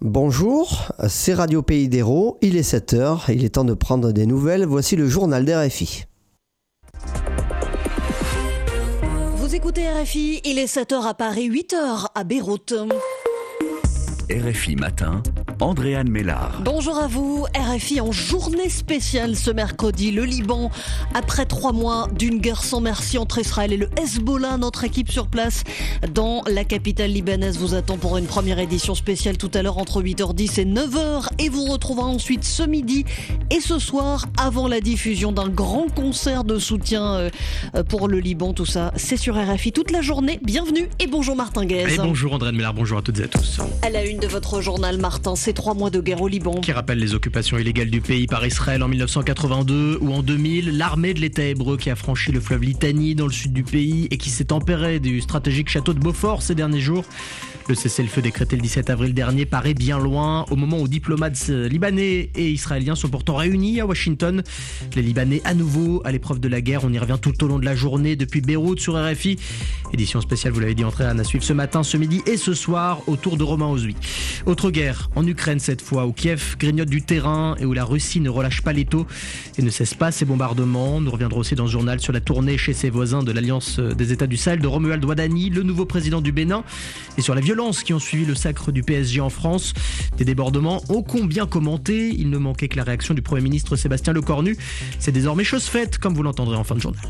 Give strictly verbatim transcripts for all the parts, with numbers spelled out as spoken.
Bonjour, c'est Radio Pays d'Hérault, il est sept heures, il est temps de prendre des nouvelles, voici le journal d'R F I. Vous écoutez R F I, il est sept heures à Paris, huit heures à Beyrouth. R F I Matin, Andréane Mélard. Bonjour à vous, R F I en journée spéciale ce mercredi. Le Liban, après trois mois d'une guerre sans merci entre Israël et le Hezbollah, notre équipe sur place dans la capitale libanaise vous attend pour une première édition spéciale tout à l'heure entre huit heures dix et neuf heures. Et vous retrouvera ensuite ce midi et ce soir avant la diffusion d'un grand concert de soutien pour le Liban. Tout ça, c'est sur R F I toute la journée. Bienvenue et bonjour Martin Guez. Et bonjour Andréane Mélard, bonjour à toutes et à tous. À la une de votre journal, Martin, c'est trois mois de guerre au Liban. Qui rappelle les occupations illégales du pays par Israël en dix-neuf cent quatre-vingt-deux ou en deux mille, l'armée de l'État hébreu qui a franchi le fleuve Litani dans le sud du pays et qui s'est emparée du stratégique château de Beaufort ces derniers jours. Le cessez-le-feu décrété le dix-sept avril dernier paraît bien loin, au moment où diplomates libanais et israéliens sont pourtant réunis à Washington. Les Libanais à nouveau à l'épreuve de la guerre, on y revient tout au long de la journée depuis Beyrouth sur R F I. Édition spéciale, vous l'avez dit, Andréane, à suivre ce matin, ce midi et ce soir autour de Romain Ozoui. Autre guerre en Ukraine cette fois, où Kiev grignote du terrain et où la Russie ne relâche pas l'étau et ne cesse pas ses bombardements. Nous reviendrons aussi dans ce journal sur la tournée chez ses voisins de l'Alliance des États du Sahel de Romuald Ouadani, le nouveau président du Bénin, et sur la violence qui ont suivi le sacre du P S G en France. Des débordements ô combien commentés. Il ne manquait que la réaction du Premier ministre Sébastien Lecornu. C'est désormais chose faite, comme vous l'entendrez en fin de journal.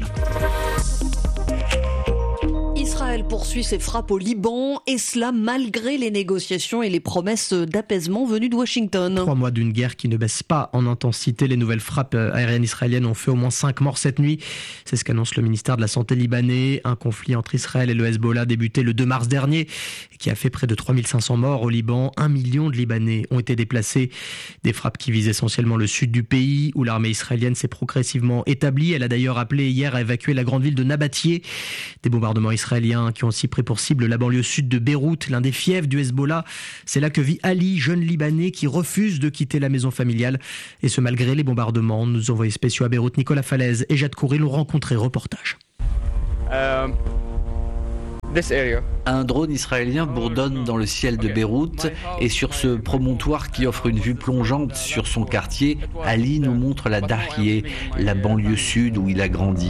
Israël poursuit ses frappes au Liban, et cela malgré les négociations et les promesses d'apaisement venues de Washington. Trois mois d'une guerre qui ne baisse pas en intensité. Les nouvelles frappes aériennes israéliennes ont fait au moins cinq morts cette nuit. C'est ce qu'annonce le ministère de la Santé libanais. Un conflit entre Israël et le Hezbollah débuté le deux mars dernier et qui a fait près de trois mille cinq cents morts au Liban. Un million de Libanais ont été déplacés. Des frappes qui visent essentiellement le sud du pays, où l'armée israélienne s'est progressivement établie. Elle a d'ailleurs appelé hier à évacuer la grande ville de Nabattieh. Des bombardements israéliens qui ont aussi pris pour cible la banlieue sud de Beyrouth, l'un des fiefs du Hezbollah. C'est là que vit Ali, jeune Libanais qui refuse de quitter la maison familiale. Et ce malgré les bombardements. Nos envoyés spéciaux à Beyrouth, Nicolas Falaise et Jade Kouré, l'ont rencontré. Reportage. Um, this area. Un drone israélien bourdonne dans le ciel de Beyrouth et sur ce promontoire qui offre une vue plongeante sur son quartier, Ali nous montre la Dahiyeh, la banlieue sud où il a grandi.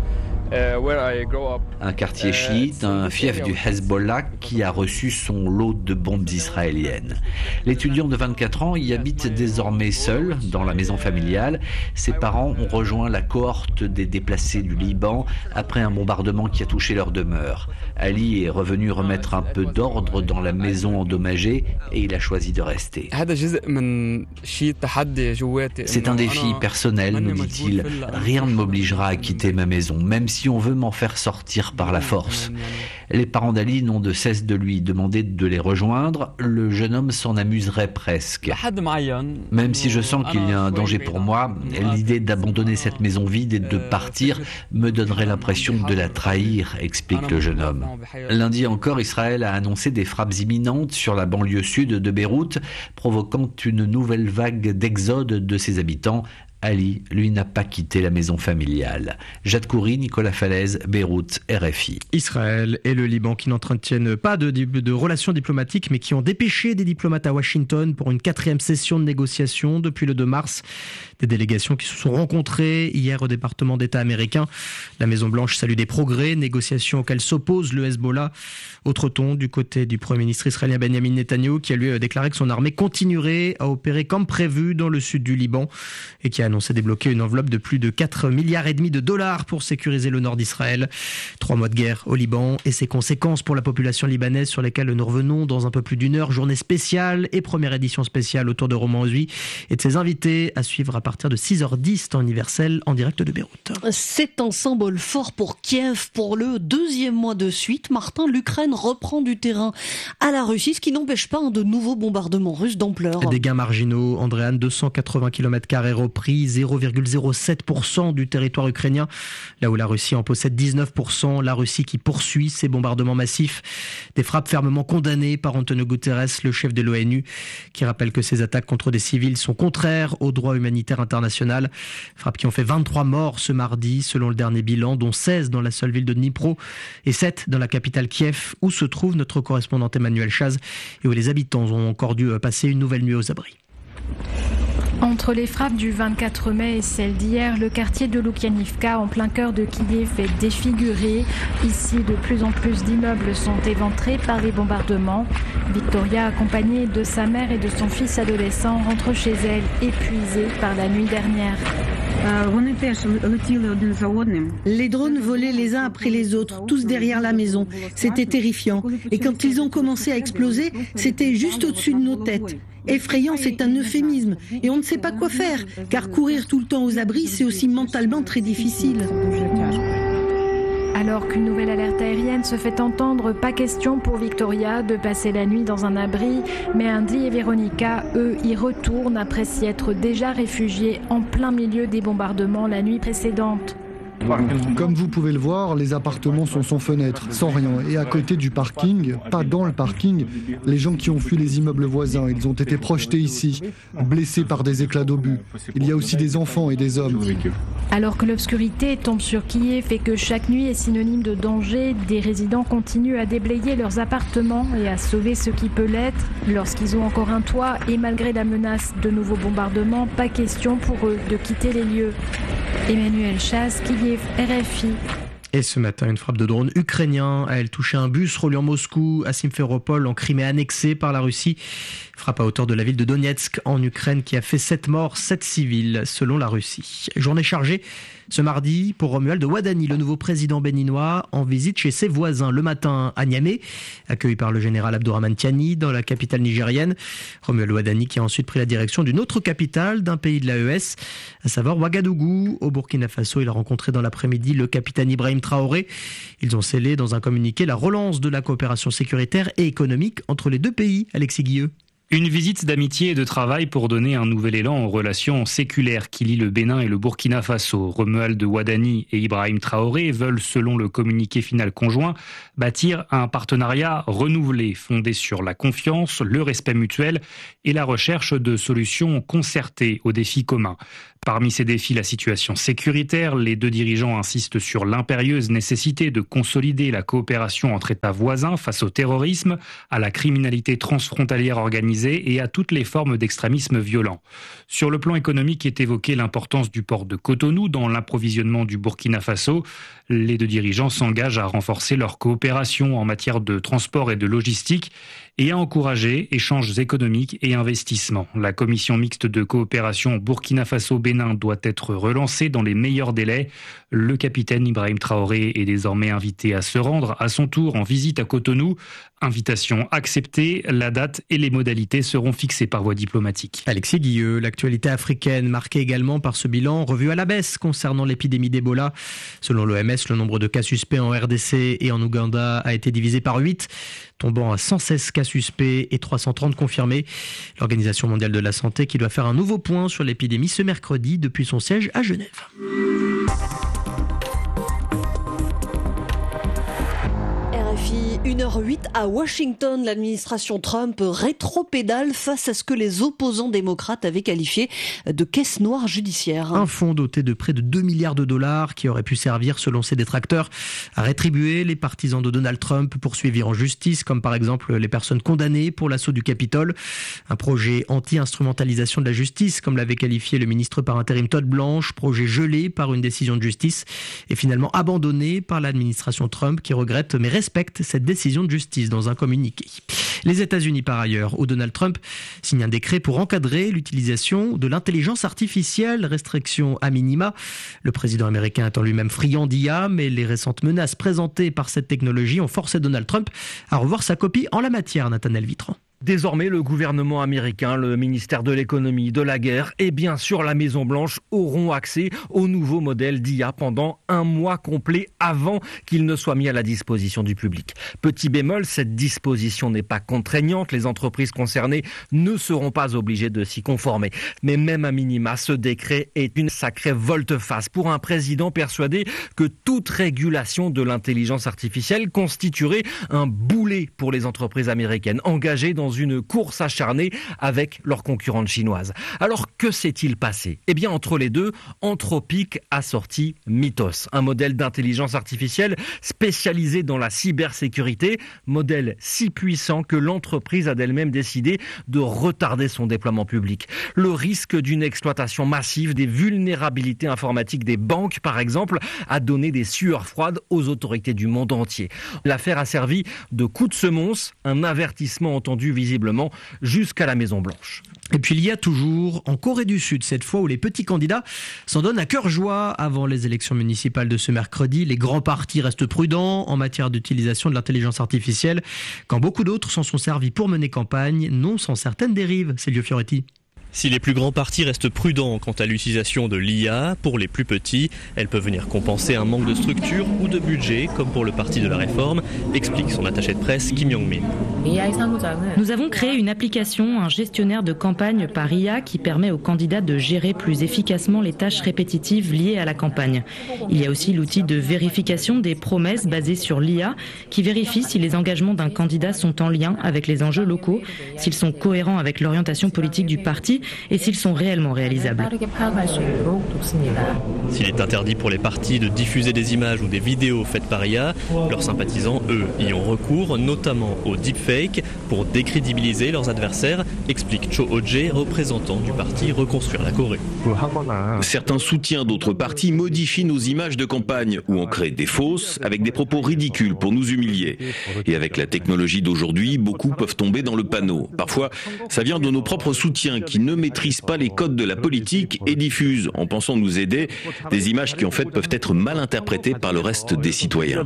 Un quartier chiite, un fief du Hezbollah qui a reçu son lot de bombes israéliennes. L'étudiant de vingt-quatre ans y habite désormais seul dans la maison familiale. Ses parents ont rejoint la cohorte des déplacés du Liban après un bombardement qui a touché leur demeure. Ali est revenu remettre un peu d'ordre dans la maison endommagée et il a choisi de rester. C'est un défi personnel, nous dit-il. Rien ne m'obligera à quitter ma maison, même si on veut m'en faire sortir par la force. Les parents d'Ali n'ont de cesse de lui demander de les rejoindre. Le jeune homme s'en amuserait presque. Même si je sens qu'il y a un danger pour moi, l'idée d'abandonner cette maison vide et de partir me donnerait l'impression de la trahir, explique le jeune homme. Lundi encore, Israël a annoncé des frappes imminentes sur la banlieue sud de Beyrouth, provoquant une nouvelle vague d'exode de ses habitants. Ali, lui, n'a pas quitté la maison familiale. Jade Kouri, Nicolas Falaise, Beyrouth, R F I. Israël et le Liban qui n'entretiennent pas de, de relations diplomatiques, mais qui ont dépêché des diplomates à Washington pour une quatrième session de négociation depuis le deux mars. Des délégations qui se sont rencontrées hier au département d'État américain. La Maison-Blanche salue des progrès, négociations auxquelles s'oppose le Hezbollah. Autre ton du côté du Premier ministre israélien Benjamin Netanyahou, qui a lui déclaré que son armée continuerait à opérer comme prévu dans le sud du Liban et qui a annoncé débloquer une enveloppe de plus de quatre milliards et demi de dollars pour sécuriser le nord d'Israël. Trois mois de guerre au Liban et ses conséquences pour la population libanaise sur lesquelles nous revenons dans un peu plus d'une heure. Journée spéciale et première édition spéciale autour de Romain Ozoui et de ses invités à suivre à partir de six heures dix temps universel en direct de Beyrouth. C'est un symbole fort pour Kiev. Pour le deuxième mois de suite, Martin, l'Ukraine reprend du terrain à la Russie, ce qui n'empêche pas de nouveaux bombardements russes d'ampleur. Des gains marginaux, Andréane, deux cent quatre-vingts kilomètres carrés repris Zabri, zéro virgule zéro sept pour cent du territoire ukrainien, là où la Russie en possède dix-neuf pour cent. La Russie qui poursuit ses bombardements massifs. Des frappes fermement condamnées par Antonio Guterres, le chef de l'ONU, qui rappelle que ces attaques contre des civils sont contraires au droit humanitaire international. Frappes qui ont fait vingt-trois morts ce mardi, selon le dernier bilan, dont seize dans la seule ville de Dnipro et sept dans la capitale Kiev, où se trouve notre correspondant Emmanuel Chaz et où les habitants ont encore dû passer une nouvelle nuit aux abris. Entre les frappes du vingt-quatre mai et celles d'hier, le quartier de Loukianivka, en plein cœur de Kiev, est défiguré. Ici, de plus en plus d'immeubles sont éventrés par les bombardements. Victoria, accompagnée de sa mère et de son fils adolescent, rentre chez elle, épuisée par la nuit dernière. Les drones volaient les uns après les autres, tous derrière la maison. C'était terrifiant. Et quand ils ont commencé à exploser, c'était juste au-dessus de nos têtes. Effrayant, c'est un euphémisme. Et on ne sait pas quoi faire, car courir tout le temps aux abris, c'est aussi mentalement très difficile. Alors qu'une nouvelle alerte aérienne se fait entendre, pas question pour Victoria de passer la nuit dans un abri. Mais Andy et Véronica, eux, y retournent après s'y être déjà réfugiés en plein milieu des bombardements la nuit précédente. Comme vous pouvez le voir, les appartements sont sans fenêtre, sans rien. Et à côté du parking, pas dans le parking, les gens qui ont fui les immeubles voisins, ils ont été projetés ici, blessés par des éclats d'obus. Il y a aussi des enfants et des hommes. Alors que l'obscurité tombe sur Kiev et que chaque nuit est synonyme de danger, des résidents continuent à déblayer leurs appartements et à sauver ce qui peut l'être. Lorsqu'ils ont encore un toit et malgré la menace de nouveaux bombardements, pas question pour eux de quitter les lieux. Emmanuel Chaz, Kiev, R F I. Et ce matin, une frappe de drone ukrainien a elle touché un bus reliant Moscou à Simferopol en Crimée annexée par la Russie. Frappe à hauteur de la ville de Donetsk en Ukraine qui a fait sept morts, sept civils selon la Russie. Journée chargée ce mardi pour Romuald Wadhani, le nouveau président béninois, en visite chez ses voisins le matin à Niamey, accueilli par le général Abdourahmane Tiani dans la capitale nigérienne. Romuald Wadhani qui a ensuite pris la direction d'une autre capitale d'un pays de l'A E S, à savoir Ouagadougou. Au Burkina Faso, il a rencontré dans l'après-midi le capitaine Ibrahim Traoré. Ils ont scellé dans un communiqué la relance de la coopération sécuritaire et économique entre les deux pays. Alexis Guilleux. Une visite d'amitié et de travail pour donner un nouvel élan aux relations séculaires qui lient le Bénin et le Burkina Faso. Romuald Wadhani et Ibrahim Traoré veulent, selon le communiqué final conjoint, bâtir un partenariat renouvelé, fondé sur la confiance, le respect mutuel et la recherche de solutions concertées aux défis communs. Parmi ces défis, la situation sécuritaire, les deux dirigeants insistent sur l'impérieuse nécessité de consolider la coopération entre États voisins face au terrorisme, à la criminalité transfrontalière organisée et à toutes les formes d'extrémisme violent. Sur le plan économique est évoquée l'importance du port de Cotonou dans l'approvisionnement du Burkina Faso. Les deux dirigeants s'engagent à renforcer leur coopération en matière de transport et de logistique et à encourager échanges économiques et investissements. La commission mixte de coopération Burkina Faso-Bénin doit être relancée dans les meilleurs délais. Le capitaine Ibrahim Traoré est désormais invité à se rendre à son tour en visite à Cotonou. Invitation acceptée, la date et les modalités seront fixées par voie diplomatique. Alexis Guilleux, l'actualité africaine marquée également par ce bilan revu à la baisse concernant l'épidémie d'Ebola. Selon l'O M S, le nombre de cas suspects en R D C et en Ouganda a été divisé par huit, tombant à cent seize cas suspects et trois cent trente confirmés. L'Organisation mondiale de la santé qui doit faire un nouveau point sur l'épidémie ce mercredi depuis son siège à Genève. une heure huit à Washington, l'administration Trump rétropédale face à ce que les opposants démocrates avaient qualifié de caisse noire judiciaire. Un fonds doté de près de deux milliards de dollars qui aurait pu servir, selon ses détracteurs, à rétribuer les partisans de Donald Trump poursuivis en justice, comme par exemple les personnes condamnées pour l'assaut du Capitole. Un projet anti-instrumentalisation de la justice, comme l'avait qualifié le ministre par intérim Todd Blanche, projet gelé par une décision de justice et finalement abandonné par l'administration Trump qui regrette mais respecte cette décision de justice dans un communiqué. Les États-Unis par ailleurs, où Donald Trump signe un décret pour encadrer l'utilisation de l'intelligence artificielle, restriction à minima. Le président américain étant lui-même friand d'I A, mais les récentes menaces présentées par cette technologie ont forcé Donald Trump à revoir sa copie en la matière, Nathanaël Vitran. Désormais, le gouvernement américain, le ministère de l'économie, de la guerre et bien sûr la Maison-Blanche auront accès au nouveau modèle d'I A pendant un mois complet avant qu'il ne soit mis à la disposition du public. Petit bémol, cette disposition n'est pas contraignante. Les entreprises concernées ne seront pas obligées de s'y conformer. Mais même à minima, ce décret est une sacrée volte-face pour un président persuadé que toute régulation de l'intelligence artificielle constituerait un boulet pour les entreprises américaines engagées dans une course acharnée avec leurs concurrentes chinoises. Alors que s'est-il passé ? Eh bien, entre les deux, Anthropic a sorti Mythos, un modèle d'intelligence artificielle spécialisé dans la cybersécurité, modèle si puissant que l'entreprise a d'elle-même décidé de retarder son déploiement public. Le risque d'une exploitation massive des vulnérabilités informatiques des banques, par exemple, a donné des sueurs froides aux autorités du monde entier. L'affaire a servi de coup de semonce, un avertissement entendu visiblement jusqu'à la Maison-Blanche. Et puis il y a toujours, en Corée du Sud cette fois, où les petits candidats s'en donnent à cœur joie avant les élections municipales de ce mercredi. Les grands partis restent prudents en matière d'utilisation de l'intelligence artificielle, quand beaucoup d'autres s'en sont servis pour mener campagne, non sans certaines dérives. Célio Fioretti. Si les plus grands partis restent prudents quant à l'utilisation de l'I A, pour les plus petits, elle peut venir compenser un manque de structure ou de budget, comme pour le Parti de la Réforme, explique son attaché de presse Kim Yong-min. Nous avons créé une application, un gestionnaire de campagne par I A qui permet aux candidats de gérer plus efficacement les tâches répétitives liées à la campagne. Il y a aussi l'outil de vérification des promesses basé sur l'I A qui vérifie si les engagements d'un candidat sont en lien avec les enjeux locaux, s'ils sont cohérents avec l'orientation politique du parti et s'ils sont réellement réalisables. S'il est interdit pour les partis de diffuser des images ou des vidéos faites par I A, leurs sympathisants, eux, y ont recours, notamment au deepfake, pour décrédibiliser leurs adversaires, explique Cho Oh-jae, représentant du parti Reconstruire la Corée. Certains soutiens d'autres partis modifient nos images de campagne ou en créent des fausses avec des propos ridicules pour nous humilier. Et avec la technologie d'aujourd'hui, beaucoup peuvent tomber dans le panneau. Parfois, ça vient de nos propres soutiens qui ne maîtrisent pas les codes de la politique et diffusent, en pensant nous aider, des images qui en fait peuvent être mal interprétées par le reste des citoyens.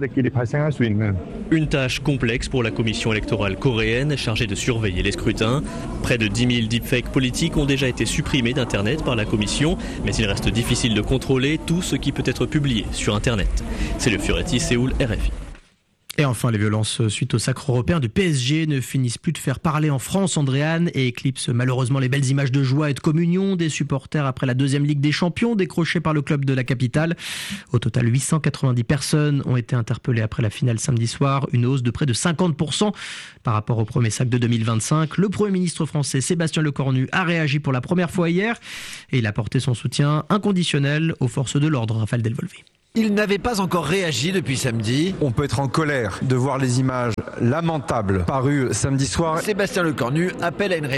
Une tâche complexe pour la commission électorale coréenne chargée de surveiller les scrutins. Près de dix mille deepfakes politiques ont déjà été supprimés d'Internet par la commission, mais il reste difficile de contrôler tout ce qui peut être publié sur Internet. C'est le Fioretti, Séoul, R F I. Et enfin, les violences suite au sacre européen du P S G ne finissent plus de faire parler en France, Andréane, et éclipsent malheureusement les belles images de joie et de communion des supporters après la deuxième Ligue des Champions décrochée par le club de la capitale. Au total, huit cent quatre-vingt-dix personnes ont été interpellées après la finale samedi soir, une hausse de près de cinquante pour cent par rapport au premier sac de deux mille vingt-cinq. Le Premier ministre français Sébastien Lecornu a réagi pour la première fois hier et il a porté son soutien inconditionnel aux forces de l'ordre. Raphaël Delvolvé. Il n'avait pas encore réagi depuis samedi. On peut être en colère de voir les images lamentables parues samedi soir. Sébastien Lecornu appelle à une réponse.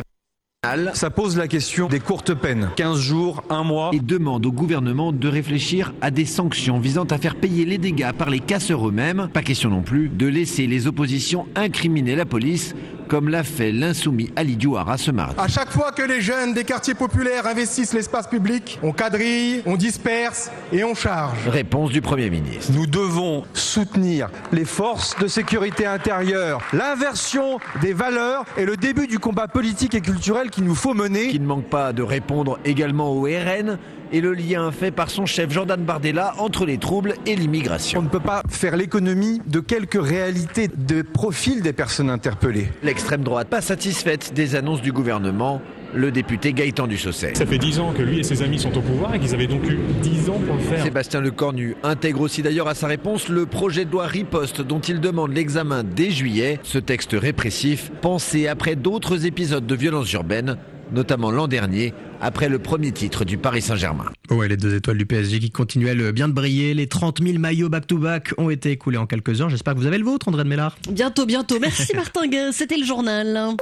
Ça pose la question des courtes peines, quinze jours, un mois. Et demande au gouvernement de réfléchir à des sanctions visant à faire payer les dégâts par les casseurs eux-mêmes. Pas question non plus de laisser les oppositions incriminer la police, comme l'a fait l'insoumis Ali Diouara ce mardi. À chaque fois que les jeunes des quartiers populaires investissent l'espace public, on quadrille, on disperse et on charge. Réponse du Premier ministre. Nous devons soutenir les forces de sécurité intérieure, l'inversion des valeurs et le début du combat politique et culturel qu'il nous faut mener. Qui ne manque pas de répondre également au R N et le lien fait par son chef Jordan Bardella entre les troubles et l'immigration. On ne peut pas faire l'économie de quelques réalités de profil des personnes interpellées. L'extrême droite, pas satisfaite des annonces du gouvernement, le député Gaëtan Dussaucet. Ça fait dix ans que lui et ses amis sont au pouvoir et qu'ils avaient donc eu dix ans pour le faire. Sébastien Lecornu intègre aussi d'ailleurs à sa réponse le projet de loi Riposte dont il demande l'examen dès juillet. Ce texte répressif, pensé après d'autres épisodes de violence urbaine, notamment l'an dernier, après le premier titre du Paris Saint-Germain. Ouais, les deux étoiles du P S G qui continuent bien de briller. Les trente mille maillots back-to-back ont été écoulés en quelques heures. J'espère que vous avez le vôtre, André de Mélard. Bientôt, bientôt. Merci Martin Guin, c'était le journal.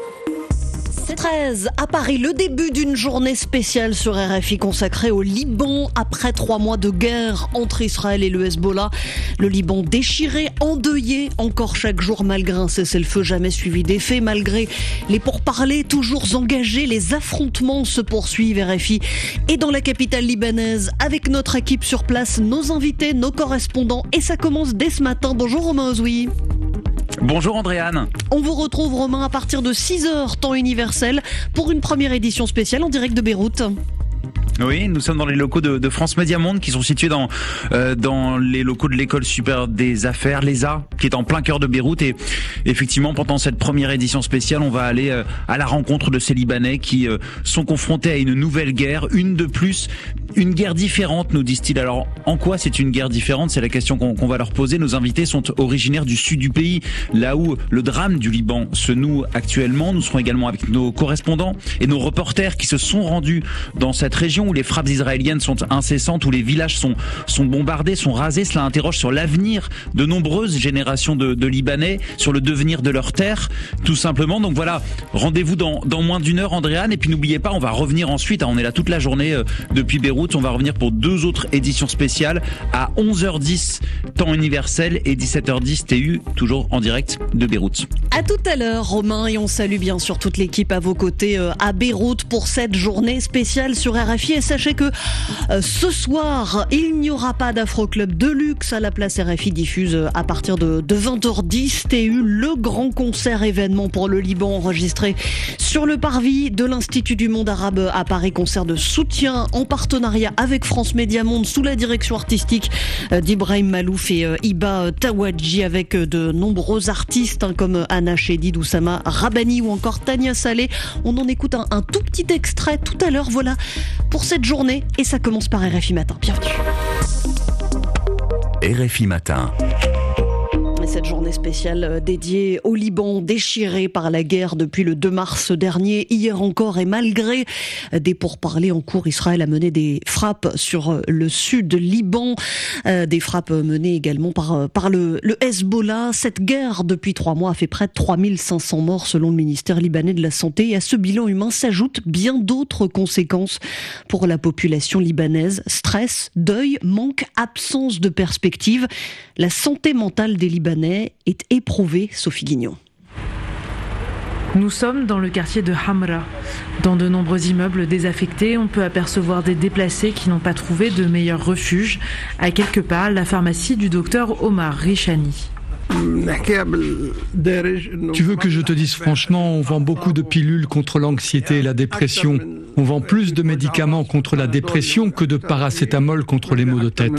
treize à Paris, le début d'une journée spéciale sur R F I consacrée au Liban après trois mois de guerre entre Israël et le Hezbollah. Le Liban déchiré, endeuillé encore chaque jour malgré un cessez-le-feu jamais suivi d'effet, malgré les pourparlers toujours engagés, les affrontements se poursuivent. R F I et dans la capitale libanaise avec notre équipe sur place, nos invités, nos correspondants et ça commence dès ce matin. Bonjour Romain Ozoui. Bonjour Andréane. On vous retrouve Romain à partir de six heures temps universel pour une première édition spéciale en direct de Beyrouth. Oui, nous sommes dans les locaux de, de France Média Monde qui sont situés dans euh, dans les locaux de l'école supérieure des affaires, l'E S A, qui est en plein cœur de Beyrouth. Et effectivement, pendant cette première édition spéciale, on va aller euh, à la rencontre de ces Libanais qui euh, sont confrontés à une nouvelle guerre, une de plus, une guerre différente, nous disent-ils. Alors, en quoi c'est une guerre différente ? C'est la question qu'on, qu'on va leur poser. Nos invités sont originaires du sud du pays, là où le drame du Liban se noue actuellement. Nous serons également avec nos correspondants et nos reporters qui se sont rendus dans cette région où les frappes israéliennes sont incessantes, où les villages sont, sont bombardés, sont rasés. Cela interroge sur l'avenir de nombreuses générations de, de Libanais, sur le devenir de leur terre, tout simplement. Donc voilà, rendez-vous dans, dans moins d'une heure, Andréane. Et puis n'oubliez pas, on va revenir ensuite. On est là toute la journée euh, depuis Beyrouth. On va revenir pour deux autres éditions spéciales à onze heures dix, temps universel, et dix-sept heures dix, T U, toujours en direct de Beyrouth. À tout à l'heure, Romain, et on salue bien sûr toute l'équipe à vos côtés euh, à Beyrouth pour cette journée spéciale sur R F I. Et sachez que euh, ce soir, il n'y aura pas d'Afro Club de luxe à la place. R F I diffuse euh, à partir de, de vingt heures dix, T U, le grand concert événement pour le Liban enregistré sur le parvis de l'Institut du Monde Arabe à Paris. Concert de soutien en partenariat avec France Média Monde sous la direction artistique euh, d'Ibrahim Malouf et euh, Iba Tawadji, avec euh, de nombreux artistes hein, comme Anna Chedid, Oussama Rabani ou encore Tania Saleh. On en écoute un, un tout petit extrait tout à l'heure. Voilà pour cette journée, et ça commence par R F I Matin. Bienvenue. R F I Matin. Cette journée spéciale dédiée au Liban, déchiré par la guerre depuis le deux mars dernier. Hier encore, et malgré des pourparlers en cours, Israël a mené des frappes sur le sud Liban, des frappes menées également par, par le, le Hezbollah. Cette guerre, depuis trois mois, a fait près de trois mille cinq cents morts selon le ministère libanais de la Santé. Et à ce bilan humain s'ajoutent bien d'autres conséquences pour la population libanaise. Stress, deuil, manque, absence de perspective. La santé mentale des Libanais est éprouvée, Sophie Guignon. Nous sommes dans le quartier de Hamra. Dans de nombreux immeubles désaffectés, on peut apercevoir des déplacés qui n'ont pas trouvé de meilleur refuge. À quelques pas, la pharmacie du docteur Omar Richani. Tu veux que je te dise franchement, on vend beaucoup de pilules contre l'anxiété et la dépression. On vend plus de médicaments contre la dépression que de paracétamol contre les maux de tête.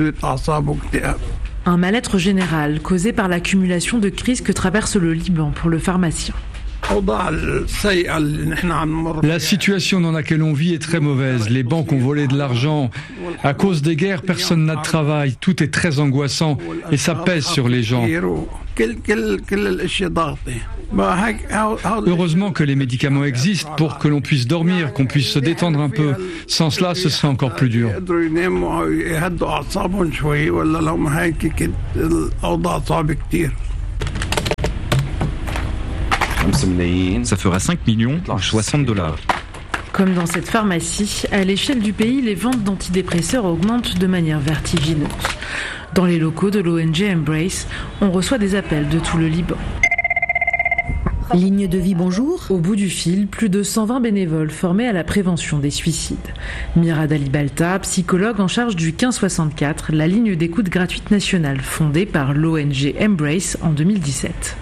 Un mal-être général causé par l'accumulation de crises que traverse le Liban pour le pharmacien. La situation dans laquelle on vit est très mauvaise. Les banques ont volé de l'argent. À cause des guerres, personne n'a de travail. Tout est très angoissant et ça pèse sur les gens. Heureusement que les médicaments existent pour que l'on puisse dormir, qu'on puisse se détendre un peu. Sans cela, ce serait encore plus dur. Ça fera cinq millions ou soixante dollars. Comme dans cette pharmacie, à l'échelle du pays, les ventes d'antidépresseurs augmentent de manière vertigineuse. Dans les locaux de l'O N G Embrace, on reçoit des appels de tout le Liban. Ligne de vie, bonjour. Au bout du fil, plus de cent vingt bénévoles formés à la prévention des suicides. Mirad Ali Balta, psychologue en charge du quinze soixante-quatre, la ligne d'écoute gratuite nationale fondée par l'O N G Embrace en deux mille dix-sept.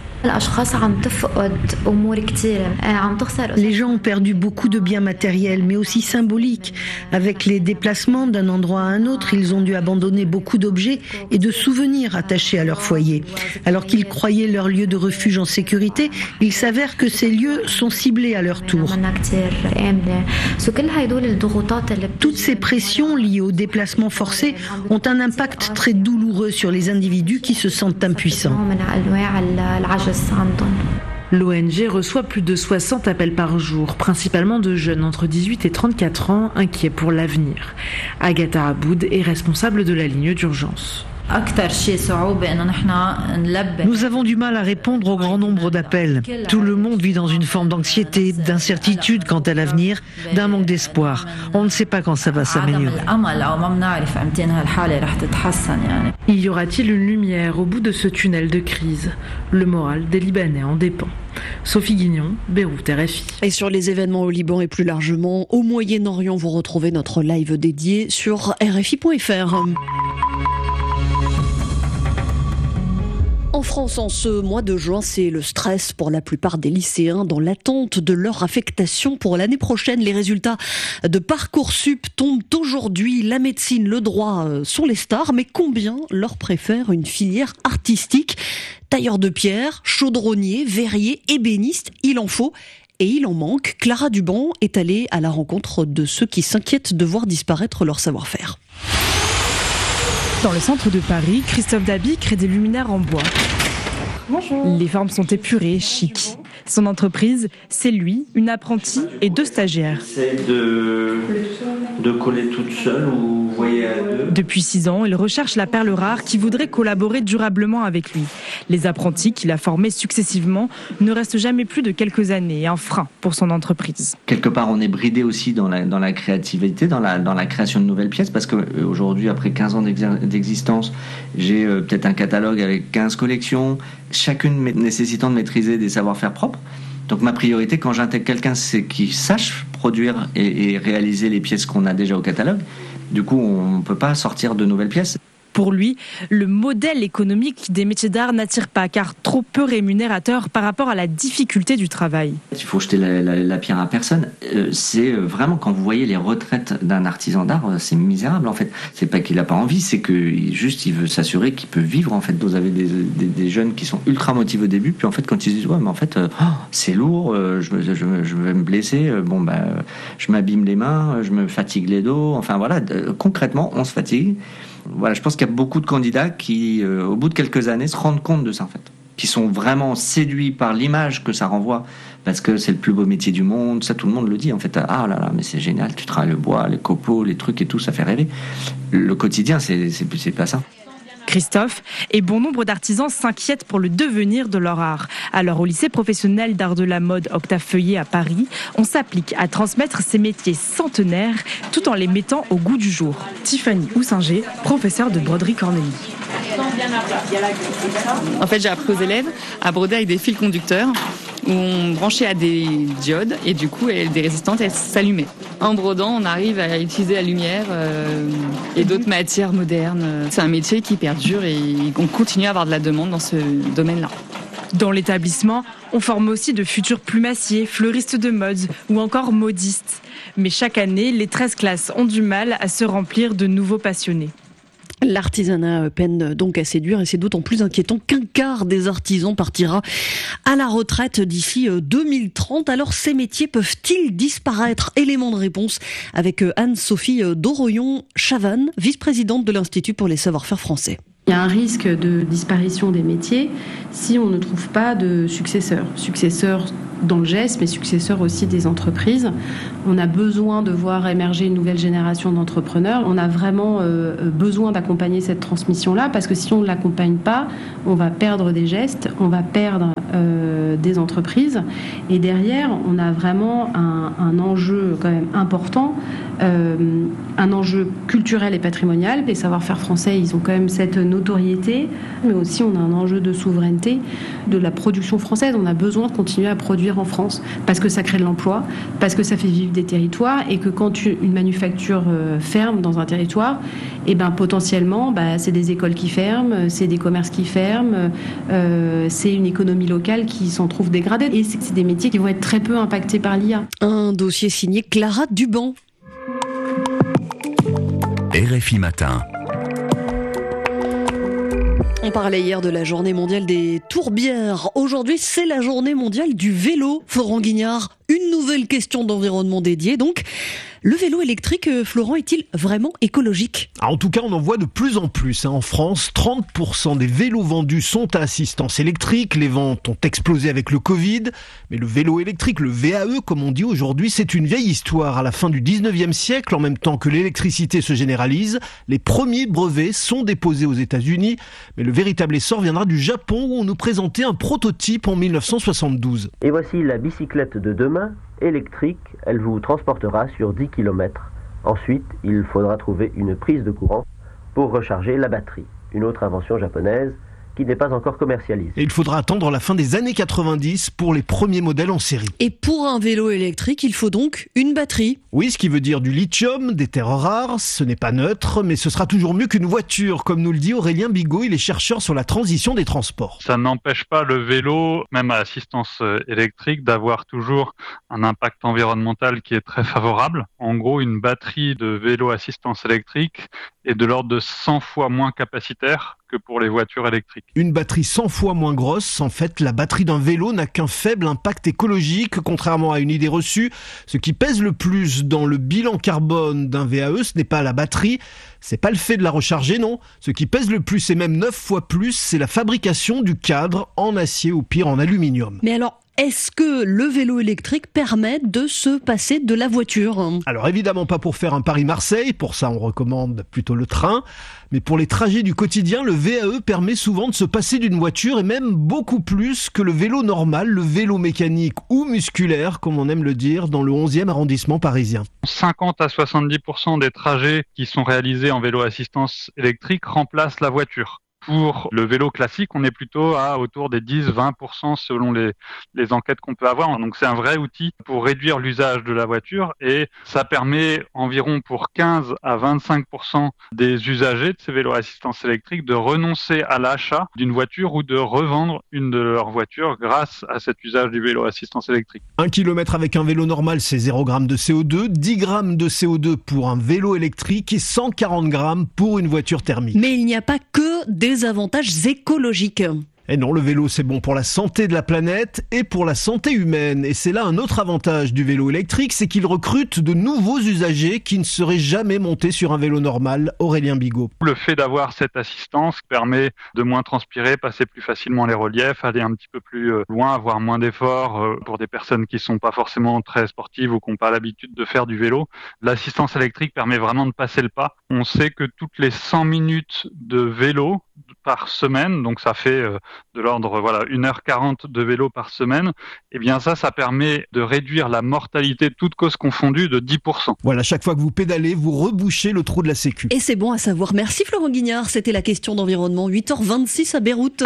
Les gens ont perdu beaucoup de biens matériels, mais aussi symboliques. Avec les déplacements d'un endroit à un autre, ils ont dû abandonner beaucoup d'objets et de souvenirs attachés à leur foyer. Alors qu'ils croyaient leur lieu de refuge en sécurité, il s'avère que ces lieux sont ciblés à leur tour. Toutes ces pressions liées aux déplacements forcés ont un impact très douloureux sur les individus qui se sentent impuissants. L'O N G reçoit plus de soixante appels par jour, principalement de jeunes entre dix-huit et trente-quatre ans, inquiets pour l'avenir. Agatha Aboud est responsable de la ligne d'urgence. Nous avons du mal à répondre au grand nombre d'appels. Tout le monde vit dans une forme d'anxiété, d'incertitude quant à l'avenir, d'un manque d'espoir. On ne sait pas quand ça va s'améliorer. Y aura-t-il une lumière au bout de ce tunnel de crise ? Le moral des Libanais en dépend. Sophie Guignon, Beyrouth, R F I. Et sur les événements au Liban et plus largement au Moyen-Orient, vous retrouvez notre live dédié sur R F I point F R. En France, en ce mois de juin, c'est le stress pour la plupart des lycéens dans l'attente de leur affectation pour l'année prochaine. Les résultats de Parcoursup tombent aujourd'hui. La médecine, le droit sont les stars, mais combien leur préfèrent une filière artistique ? Tailleur de pierre, chaudronnier, verrier, ébéniste, il en faut et il en manque. Clara Duban est allée à la rencontre de ceux qui s'inquiètent de voir disparaître leur savoir-faire. Dans le centre de Paris, Christophe Dabi crée des luminaires en bois. Bonjour. Les formes sont épurées, chic. Son entreprise, c'est lui, une apprentie et deux stagiaires. J'essaie de, de coller toute seule ou vous voyez à deux. Depuis six ans, il recherche la perle rare qui voudrait collaborer durablement avec lui. Les apprentis qu'il a formés successivement ne restent jamais plus de quelques années, un frein pour son entreprise. Quelque part, on est bridé aussi dans la, dans la créativité, dans la, dans la création de nouvelles pièces, parce qu'aujourd'hui, après quinze ans d'existence, j'ai euh, peut-être un catalogue avec quinze collections, chacune nécessitant de maîtriser des savoir-faire propres. Donc ma priorité quand j'intègre quelqu'un, c'est qu'il sache produire et, et réaliser les pièces qu'on a déjà au catalogue. Du coup, on ne peut pas sortir de nouvelles pièces. Pour lui, le modèle économique des métiers d'art n'attire pas, car trop peu rémunérateur par rapport à la difficulté du travail. Il faut jeter la, la, la pierre à personne. Euh, c'est vraiment, quand vous voyez les retraites d'un artisan d'art, c'est misérable en fait. C'est pas qu'il n'a pas envie, c'est que juste il veut s'assurer qu'il peut vivre en fait. Vous avez des, des, des jeunes qui sont ultra motivés au début, puis en fait quand ils disent ouais mais en fait euh, oh, c'est lourd, euh, je, je, je vais me blesser, euh, bon bah je m'abîme les mains, je me fatigue les dos, enfin voilà, euh, concrètement on se fatigue. Voilà, je pense qu'il y a beaucoup de candidats qui, euh, au bout de quelques années, se rendent compte de ça en fait, qui sont vraiment séduits par l'image que ça renvoie, parce que c'est le plus beau métier du monde, ça tout le monde le dit en fait. Ah là là, mais c'est génial, tu travailles le bois, les copeaux, les trucs et tout, ça fait rêver. Le quotidien, c'est c'est, c'est pas ça. Christophe et bon nombre d'artisans s'inquiètent pour le devenir de leur art. Alors au lycée professionnel d'art de la mode Octave Feuillet à Paris, on s'applique à transmettre ces métiers centenaires tout en les mettant au goût du jour. Tiffany Houssinger, professeure de broderie Cornélie. En fait, j'ai appris aux élèves à broder avec des fils conducteurs où on branchait à des diodes et du coup, elles, des résistantes, elles s'allumaient. En brodant, on arrive à utiliser la lumière euh, et d'autres matières modernes. C'est un métier qui perdure et on continue à avoir de la demande dans ce domaine-là. Dans l'établissement, on forme aussi de futurs plumassiers, fleuristes de mode ou encore modistes. Mais chaque année, les treize classes ont du mal à se remplir de nouveaux passionnés. L'artisanat peine donc à séduire et c'est d'autant plus inquiétant qu'un quart des artisans partira à la retraite d'ici deux mille trente. Alors ces métiers peuvent-ils disparaître ? Élément de réponse avec Anne-Sophie Doroyon-Chavannes, vice-présidente de l'Institut pour les savoir-faire français. Il y a un risque de disparition des métiers si on ne trouve pas de successeurs. Successeurs dans le geste, mais successeurs aussi des entreprises. On a besoin de voir émerger une nouvelle génération d'entrepreneurs. On a vraiment euh, besoin d'accompagner cette transmission-là, parce que si on ne l'accompagne pas, on va perdre des gestes, on va perdre euh, des entreprises. Et derrière, on a vraiment un, un enjeu quand même important, euh, un enjeu culturel et patrimonial. Les savoir-faire français, ils ont quand même cette notoriété, mais aussi on a un enjeu de souveraineté de la production française. On a besoin de continuer à produire en France, parce que ça crée de l'emploi, parce que ça fait vivre des territoires, et que quand une manufacture ferme dans un territoire, et ben potentiellement, bah, c'est des écoles qui ferment, c'est des commerces qui ferment, euh, c'est une économie locale qui s'en trouve dégradée. Et c'est des métiers qui vont être très peu impactés par l'I A. Un dossier signé Clara Duban. R F I Matin. On parlait hier de la journée mondiale des tourbières. Aujourd'hui, c'est la journée mondiale du vélo. Florent Guignard, une nouvelle question d'environnement dédiée. Donc, le vélo électrique, Florent, est-il vraiment écologique ? En tout cas, on en voit de plus en plus. En France, trente pour cent des vélos vendus sont à assistance électrique. Les ventes ont explosé avec le Covid. Mais le vélo électrique, le V A E, comme on dit aujourd'hui, c'est une vieille histoire. À la fin du dix-neuvième siècle, en même temps que l'électricité se généralise, les premiers brevets sont déposés aux États-Unis. Mais le véritable essor viendra du Japon, où on nous présentait un prototype en mille neuf cent soixante-douze. Et voici la bicyclette de demain, électrique. Elle vous transportera sur dix kilomètres. Ensuite, il faudra trouver une prise de courant pour recharger la batterie. Une autre invention japonaise qui n'est pas encore commercialisé. Et il faudra attendre la fin des années quatre-vingt-dix pour les premiers modèles en série. Et pour un vélo électrique, il faut donc une batterie. Oui, ce qui veut dire du lithium, des terres rares, ce n'est pas neutre, mais ce sera toujours mieux qu'une voiture, comme nous le dit Aurélien Bigot, il est chercheur sur la transition des transports. Ça n'empêche pas le vélo, même à assistance électrique, d'avoir toujours un impact environnemental qui est très favorable. En gros, une batterie de vélo assistance électrique est de l'ordre de cent fois moins capacitaire que pour les voitures électriques. Une batterie cent fois moins grosse, en fait, la batterie d'un vélo n'a qu'un faible impact écologique, contrairement à une idée reçue. Ce qui pèse le plus dans le bilan carbone d'un V A E, ce n'est pas la batterie, c'est pas le fait de la recharger, non. Ce qui pèse le plus, et même neuf fois plus, c'est la fabrication du cadre en acier ou pire en aluminium. Mais alors, est-ce que le vélo électrique permet de se passer de la voiture ? Alors évidemment pas pour faire un Paris-Marseille, pour ça on recommande plutôt le train, mais pour les trajets du quotidien, le V A E permet souvent de se passer d'une voiture et même beaucoup plus que le vélo normal, le vélo mécanique ou musculaire, comme on aime le dire, dans le onzième arrondissement parisien. cinquante à soixante-dix pour cent des trajets qui sont réalisés en vélo assistance électrique remplacent la voiture. Pour le vélo classique, on est plutôt à autour des dix à vingt pour cent selon les, les enquêtes qu'on peut avoir. Donc c'est un vrai outil pour réduire l'usage de la voiture et ça permet environ pour quinze à vingt-cinq pour cent des usagers de ces vélos assistance électrique de renoncer à l'achat d'une voiture ou de revendre une de leurs voitures grâce à cet usage du vélo assistance électrique. Un kilomètre avec un vélo normal, c'est zéro gramme de C O deux, dix grammes de C O deux pour un vélo électrique et cent quarante grammes pour une voiture thermique. Mais il n'y a pas que des avantages écologiques. Et non, le vélo c'est bon pour la santé de la planète et pour la santé humaine. Et c'est là un autre avantage du vélo électrique, c'est qu'il recrute de nouveaux usagers qui ne seraient jamais montés sur un vélo normal. Aurélien Bigot. Le fait d'avoir cette assistance permet de moins transpirer, passer plus facilement les reliefs, aller un petit peu plus loin, avoir moins d'efforts pour des personnes qui sont pas forcément très sportives ou qui n'ont pas l'habitude de faire du vélo. L'assistance électrique permet vraiment de passer le pas. On sait que toutes les cent minutes de vélo par semaine, donc ça fait de l'ordre voilà une heure quarante de vélo par semaine, et bien ça, ça permet de réduire la mortalité toutes causes confondues de dix pour cent. Voilà, chaque fois que vous pédalez, vous rebouchez le trou de la Sécu. Et c'est bon à savoir. Merci Florent Guignard, c'était la question d'environnement, huit heures vingt-six à Beyrouth.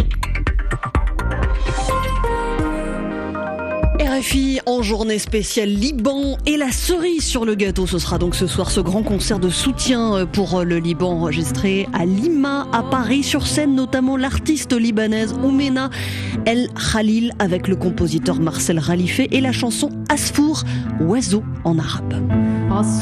R F I en journée spéciale Liban et la cerise sur le gâteau. Ce sera donc ce soir ce grand concert de soutien pour le Liban enregistré à Lima, à Paris. Sur scène notamment l'artiste libanaise Oumena El Khalil avec le compositeur Marcel Ralifé et la chanson Asfour, oiseau en arabe.